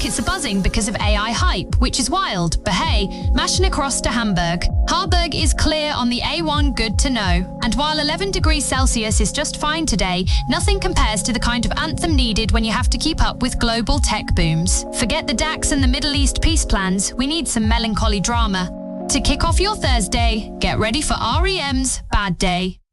markets are buzzing because of AI hype, which is wild, but hey, mashing across to Hamburg. Harburg is clear on the A1 good to know. And while 11 degrees Celsius is just fine today, nothing compares to the kind of anthem needed when you have to keep up with global tech booms. Forget the DAX and the Middle East peace plans, we need some melancholy drama. To kick off your Thursday, get ready for REM's Bad Day.